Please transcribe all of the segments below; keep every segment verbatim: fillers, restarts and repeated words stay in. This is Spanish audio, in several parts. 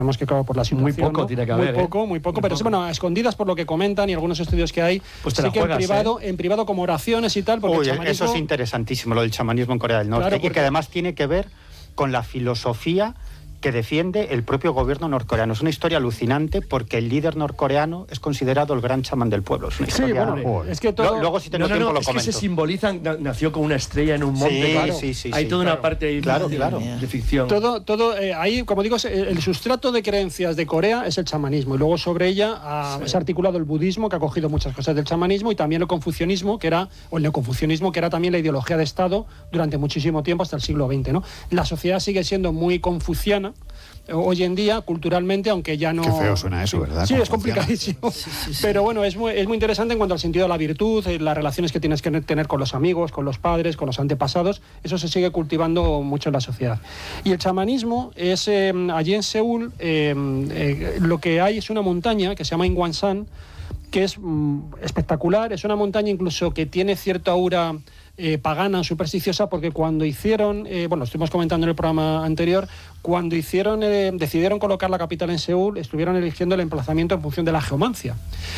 Sabemos que, claro, por la situación, muy poco ¿no? tiene que muy haber, poco, ¿eh? muy poco, Muy pero poco. sí, bueno, a escondidas por lo que comentan y algunos estudios que hay, pues te sí la que juegas, en privado, ¿eh? en privado como oraciones y tal, porque Uy, el chamanismo... eso es interesantísimo, lo del chamanismo en Corea del Norte, Claro, y porque... que además tiene que ver con la filosofía que defiende el propio gobierno norcoreano. Es una historia alucinante porque el líder norcoreano es considerado el gran chamán del pueblo. Es una Sí, historia... bueno, es que todo... Luego, si tengo no, no, tiempo, no, lo es comento. que se simbolizan, nació como una estrella en un monte, Sí, claro. sí, sí, Hay sí, toda claro. una parte ahí Claro, de, claro. de ficción. Todo, todo eh, ahí, como digo, el sustrato de creencias de Corea es el chamanismo, y luego sobre ella ha, sí. se ha articulado el budismo, que ha cogido muchas cosas del chamanismo, y también el confucianismo, que era, o el neoconfucianismo, que era también la ideología de Estado durante muchísimo tiempo, hasta el siglo veinte, ¿no? La sociedad sigue siendo muy confuciana hoy en día, culturalmente, aunque ya no... Qué feo suena eso, sí, ¿verdad? Sí, es complicadísimo. Sí, sí, sí. Pero bueno, es muy, es muy interesante en cuanto al sentido de la virtud, las relaciones que tienes que tener con los amigos, con los padres, con los antepasados. Eso se sigue cultivando mucho en la sociedad. Y el chamanismo es, eh, allí en Seúl, eh, eh, lo que hay es una montaña que se llama Ingwansan, que es mm, espectacular. Es una montaña incluso que tiene cierta aura eh, pagana, supersticiosa, porque cuando hicieron, eh, bueno, estuvimos comentando en el programa anterior, cuando hicieron, eh, decidieron colocar la capital en Seúl, estuvieron eligiendo el emplazamiento en función de la geomancia.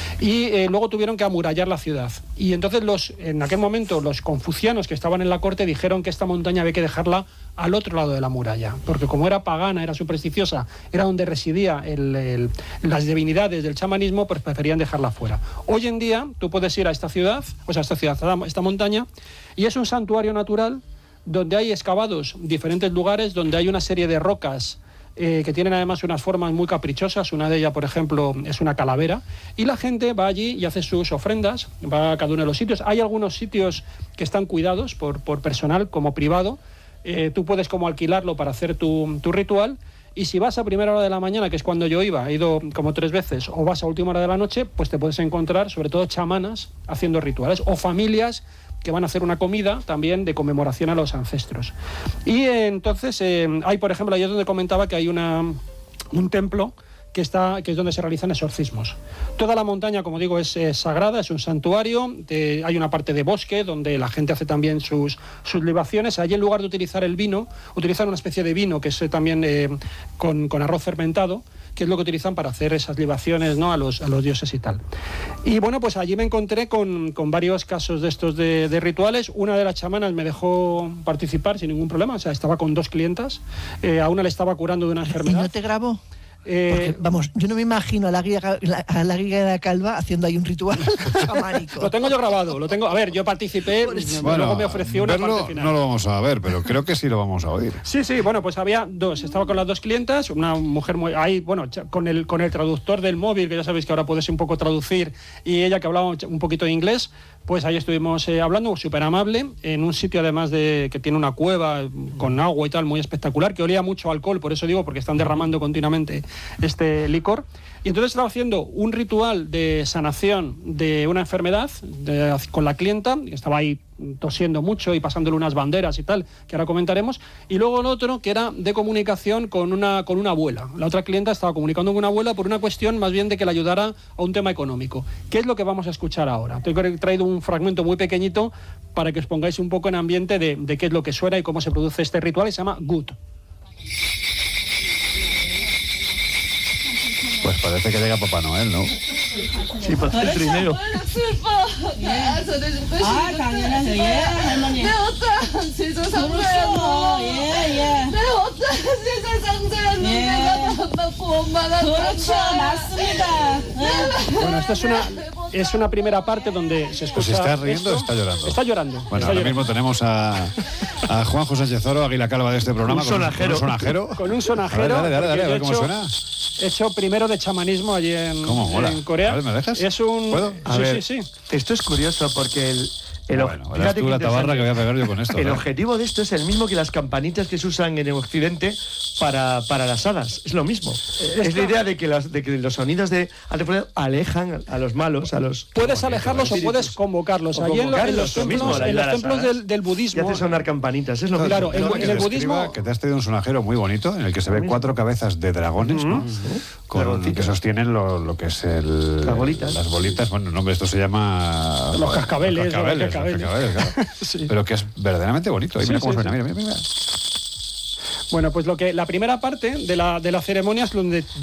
Y eh, luego tuvieron que amurallar la ciudad. Y entonces, los, en aquel momento, los confucianos que estaban en la corte dijeron que esta montaña había que dejarla al otro lado de la muralla, porque como era pagana, era supersticiosa, era donde residía el, el, las divinidades del chamanismo, pues preferían dejarla fuera. Hoy en día, tú puedes ir a esta ciudad, o sea, a esta ciudad, a esta montaña, y es un santuario natural donde hay excavados diferentes lugares, donde hay una serie de rocas eh, que tienen además unas formas muy caprichosas. Una de ellas, por ejemplo, es una calavera, y la gente va allí y hace sus ofrendas, va a cada uno de los sitios. Hay algunos sitios que están cuidados por, por personal, como privado. Eh, tú puedes como alquilarlo para hacer tu, tu ritual, y si vas a primera hora de la mañana, que es cuando yo iba, he ido como tres veces, o vas a última hora de la noche, pues te puedes encontrar sobre todo chamanas haciendo rituales, o familias que van a hacer una comida también de conmemoración a los ancestros. Y eh, entonces eh, hay, por ejemplo, ahí es donde comentaba que hay una, un templo que, está, que es donde se realizan exorcismos. Toda la montaña, como digo, es, es sagrada, es un santuario, de, hay una parte de bosque donde la gente hace también sus, sus libaciones. Allí, en lugar de utilizar el vino, utilizan una especie de vino que es eh, también eh, con, con arroz fermentado, que es lo que utilizan para hacer esas libaciones, ¿no?, a los, a los dioses y tal. Y bueno, pues allí me encontré con, con varios casos de estos de, de rituales. Una de las chamanas me dejó participar sin ningún problema, o sea, estaba con dos clientas, eh, a una le estaba curando de una enfermedad. ¿Y no te grabó? Eh, Porque, vamos, yo no me imagino a la griega, a la griega calva haciendo ahí un ritual chamánico. Lo tengo yo grabado, lo tengo. A ver, yo participé, bueno, luego me ofreció una verlo, parte final. No lo vamos a ver, pero creo que sí lo vamos a oír. Sí, sí, bueno, pues había dos. Estaba con las dos clientas, una mujer muy... Ahí, bueno, con el, con el traductor del móvil, que ya sabéis que ahora puedes un poco traducir, y ella que hablaba un poquito de inglés, pues ahí estuvimos eh, hablando, súper amable, en un sitio además de que tiene una cueva con agua y tal, muy espectacular, que olía mucho a alcohol, por eso digo, porque están derramando continuamente este licor. Y entonces estaba haciendo un ritual de sanación de una enfermedad de, con la clienta, que estaba ahí tosiendo mucho y pasándole unas banderas y tal, que ahora comentaremos, y luego el otro que era de comunicación con una, con una abuela. La otra clienta estaba comunicando con una abuela por una cuestión más bien de que le ayudara a un tema económico. ¿Qué es lo que vamos a escuchar ahora? Te he traído un fragmento muy pequeñito para que os pongáis un poco en ambiente de, de qué es lo que suena y cómo se produce este ritual, y se llama Good. Pues parece que llega Papá Noel, ¿no? Sí, parece el trineo. 아, 당연하죠. 예, 할머니. 내 어떤 세상 상자였노. 예, 예. 내 어떤 세상 상자였는데 예. 내가 돈 받고 엄마가 그렇죠, 맞습니다. 예. Bueno, esta es una, es una primera parte donde se escucha... Pues está riendo o esto. está llorando. Está llorando. Bueno, está ahora llorando. mismo tenemos a, a Juan José Sánchez-Oro, Águila Calva de este programa. Un con sonajero. Con un sonajero. Con un sonajero. Dale, dale, dale, porque a ver yo cómo he suena. hecho- He hecho primero de chamanismo allí en, ¿Cómo mola? en Corea. A ver, ¿me dejas? Es un... ¿Puedo? A sí, ver, sí, sí. esto es curioso porque el... el Bueno, verás fíjate tú qué la tabarra interesante. que voy a pegar yo con esto. El ¿eh? objetivo de esto es el mismo que las campanitas que se usan en el occidente para, para las hadas. Es lo mismo. Es la idea de que, las, de que los sonidos de alejan a los malos, a los... Puedes alejarlos o puedes convocarlos. O Allí en, lo- en convocarlos, los lo mismo, templos, la en los idea de las templos hadas. del, del Y budismo... hace sonar campanitas, es lo Claro, mismo. en- Que en el describa budismo- que te has traído un sonajero muy bonito en el que se ve cuatro cabezas de dragones, ¿no? Con, Dragoncitos. que sostienen lo, lo que es el... Las bolitas. Las bolitas, bueno, no, hombre, esto se llama... Los cascabeles, Los cascabeles, los cascabeles. los cascabeles, claro. Sí. Pero que es verdaderamente bonito. Y Sí, mira cómo sí, suena, sí. mira, mira, mira. Bueno, pues lo que la primera parte de la, de la ceremonia es donde